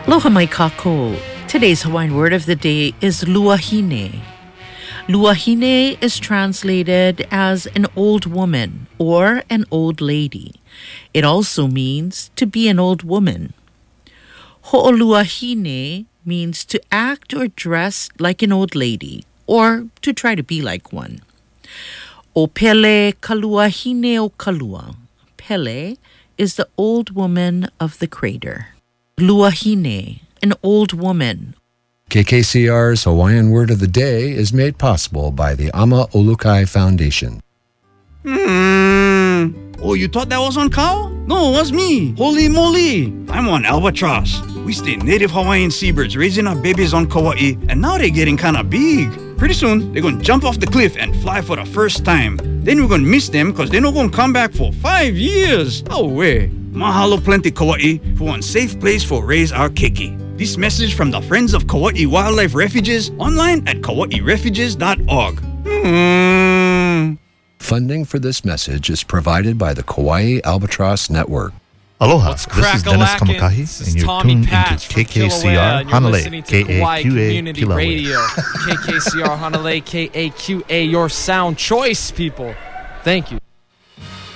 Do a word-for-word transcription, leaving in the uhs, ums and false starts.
Aloha mai kako. Today's Hawaiian word of the day is luahine. Luahine is translated as an old woman or an old lady. It also means to be an old woman. Ho'oluahine means to act or dress like an old lady or to try to be like one. O Pele kaluahine o kalua. Pele is the old woman of the crater. Luahine, an old woman. K K C R's Hawaiian Word of the Day is made possible by the Ama Olukai Foundation. Hmm. Oh, you thought that was on cow? No, it was me. Holy moly. I'm on albatross. We stay native Hawaiian seabirds raising our babies on Kauai, and now they're getting kind of big. Pretty soon, they're going to jump off the cliff and fly for the first time. Then we're going to miss them because they're not going to come back for five years. Oh, way. Mahalo plenty Kauai for one safe place for raise our keiki. This message from the Friends of Kauai Wildlife Refuges online at kauai refuges dot org. Hmm. Funding for this message is provided by the Kauai Albatross Network. Aloha, What's this is Dennis crackalackin'? Kamakahi, This is and you're Tommy tuned Patch into K K C R from Kilauea, and you're Hanalei, listening to Kauai K A Q A Community Kilauea. Radio. K K C R Hanalei, K A Q A, your sound choice, people. Thank you.